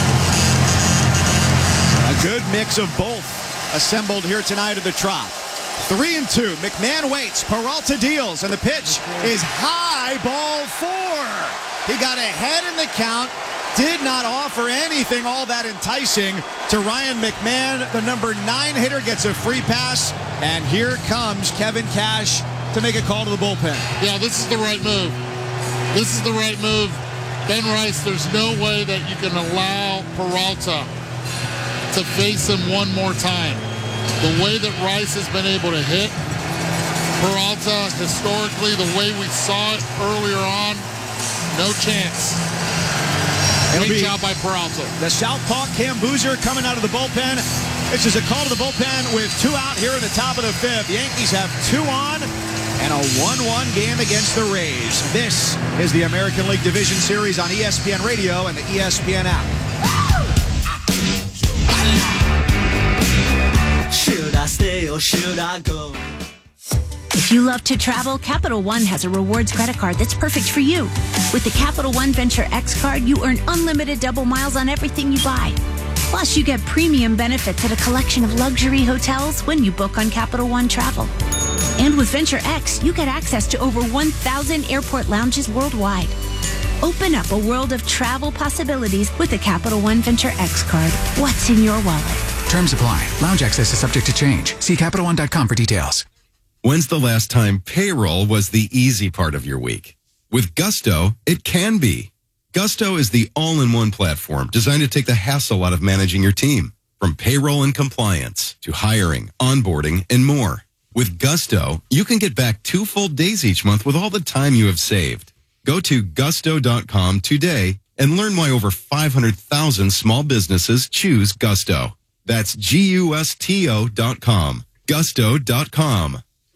A good mix of both assembled here tonight at the Trop. Three and two. McMahon waits. Peralta deals, and the pitch is high. Ball four. He got ahead in the count. Did not offer anything all that enticing to Ryan McMahon. The number nine hitter gets a free pass, and here comes Kevin Cash to make a call to the bullpen. Yeah, this is the right move. This is the right move. Ben Rice, there's no way that you can allow Peralta to face him one more time. The way that Rice has been able to hit Peralta historically, the way we saw it earlier on, no chance. Great job by Peralta. The southpaw Cam Boozer coming out of the bullpen. This is a call to the bullpen with two out here in the top of the fifth. The Yankees have two on and a one one game against the Rays. This is the American League Division Series on E S P N Radio and the E S P N app. Should I stay or should I go? If you love to travel, Capital One has a rewards credit card that's perfect for you. With the Capital One Venture X card, you earn unlimited double miles on everything you buy. Plus, you get premium benefits at a collection of luxury hotels when you book on Capital One Travel. And with Venture X, you get access to over one thousand airport lounges worldwide. Open up a world of travel possibilities with the Capital One Venture X card. What's in your wallet? Terms apply. Lounge access is subject to change. See Capital One dot com for details. When's the last time payroll was the easy part of your week? With Gusto, it can be. Gusto is the all-in-one platform designed to take the hassle out of managing your team. From payroll and compliance to hiring, onboarding, and more. With Gusto, you can get back two full days each month with all the time you have saved. Go to gusto dot com today and learn why over five hundred thousand small businesses choose Gusto. That's G U S T O dot com. Gusto dot com.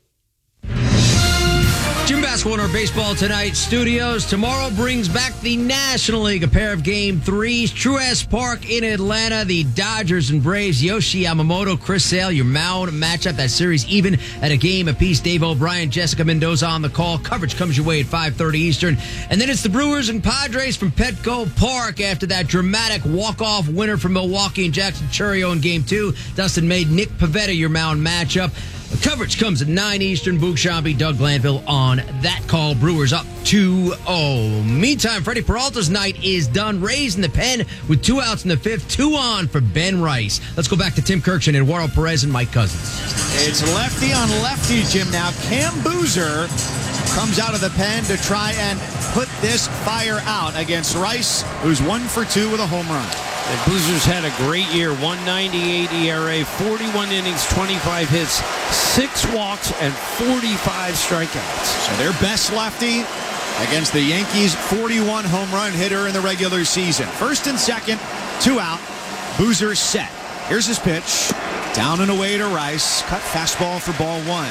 Jim Basketball in our Baseball Tonight studios. Tomorrow brings back the National League, a pair of game threes. Truist Park in Atlanta, the Dodgers and Braves. Yoshi Yamamoto, Chris Sale, your mound matchup. That series even at a game apiece. Dave O'Brien, Jessica Mendoza on the call. Coverage comes your way at five thirty Eastern. And then it's the Brewers and Padres from Petco Park after that dramatic walk-off winner from Milwaukee and Jackson Chourio in game two. Dustin made Nick Pivetta your mound matchup. The coverage comes at nine Eastern. Boog Shambi, Doug Glanville on that call. Brewers up two oh. Meantime, Freddie Peralta's night is done. Rays in the pen with two outs in the fifth. Two on for Ben Rice. Let's go back to Tim Kirkshin, Eduardo Perez, and Mike Cousins. It's lefty on lefty, Jim. Now Cam Boozer comes out of the pen to try and put this fire out against Rice, who's one for two with a home run. And Boozer's had a great year, one ninety-eight E R A, forty-one innings, twenty-five hits, six walks, and forty-five strikeouts. So their best lefty against the Yankees' forty-one home run hitter in the regular season. First and second, two out. Boozer set. Here's his pitch. Down and away to Rice. Cut fastball for ball one.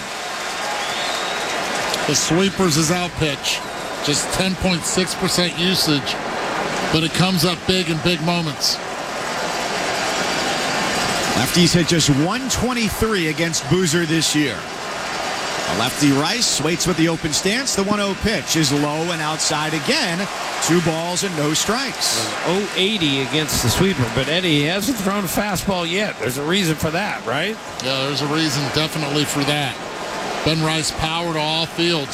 The sweeper's his out pitch. Just ten point six percent usage. But it comes up big in big moments. Lefties hit just one twenty-three against Boozer this year. Lefty Rice waits with the open stance. The one oh pitch is low and outside again. Two balls and no strikes. oh eighty against the sweeper, but Eddie he hasn't thrown a fastball yet. There's a reason for that, right? Yeah, there's a reason definitely for that. Ben Rice power to all fields.